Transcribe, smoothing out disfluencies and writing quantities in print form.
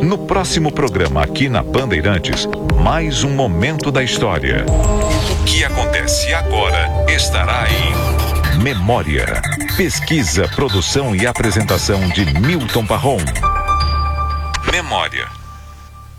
No próximo programa aqui na Bandeirantes, mais um momento da história. O que acontece agora estará em Memória. Pesquisa, produção e apresentação de Milton Parron. Memória.